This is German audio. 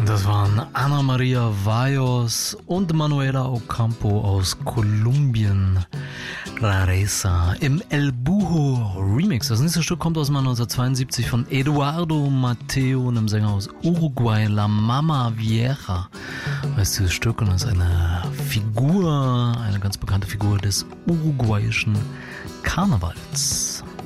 Das waren Ana Maria Valles und Manuela Ocampo aus Kolumbien. Rareza im El Buho Remix. Das nächste Stück kommt aus dem Jahr 1972 von Eduardo Mateo, einem Sänger aus Uruguay, La Mama Vieja. Heißt dieses Stück, und das ist eine ganz bekannte Figur des uruguayischen Karnevals.